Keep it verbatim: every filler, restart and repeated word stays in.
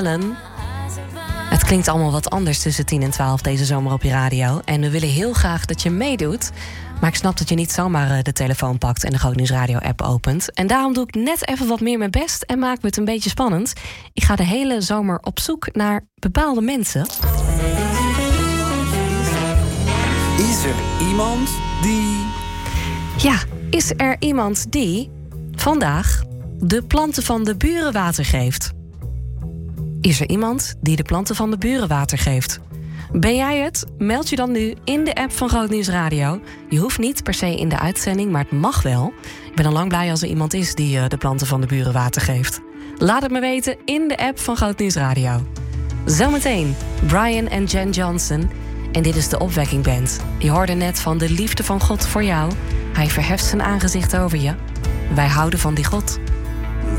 Het klinkt allemaal wat anders tussen tien en twaalf deze zomer op je radio. En we willen heel graag dat je meedoet. Maar ik snap dat je niet zomaar de telefoon pakt en de Groot Nieuws Radio app opent. En daarom doe ik net even wat meer mijn best en maken we het een beetje spannend. Ik ga de hele zomer op zoek naar bepaalde mensen. Is er iemand die... Ja, is er iemand die vandaag de planten van de buren water geeft? Is er iemand die de planten van de buren water geeft? Ben jij het? Meld je dan nu in de app van Groot Nieuws Radio. Je hoeft niet per se in de uitzending, maar het mag wel. Ik ben al lang blij als er iemand is die uh, de planten van de buren water geeft. Laat het me weten in de app van Groot Nieuws Radio. Zometeen Brian en Jen Johnson. En dit is de Opwekking Band. Je hoorde net van de liefde van God voor jou. Hij verheft zijn aangezicht over je. Wij houden van die God.